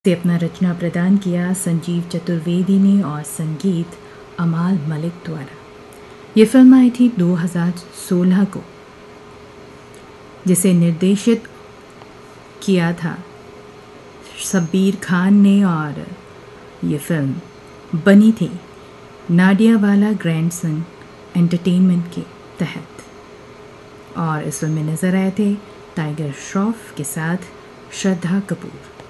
से अपना रचना प्रदान किया संजीव चतुर्वेदी ने और संगीत अमाल मलिक द्वारा। ये फिल्म आई थी 2016 को, जिसे निर्देशित किया था शब्बीर खान ने और ये फिल्म बनी थी नाडियावाला ग्रैंडसन एंटरटेनमेंट के तहत। और इस फिल्म में नज़र आए थे टाइगर श्रॉफ के साथ श्रद्धा कपूर।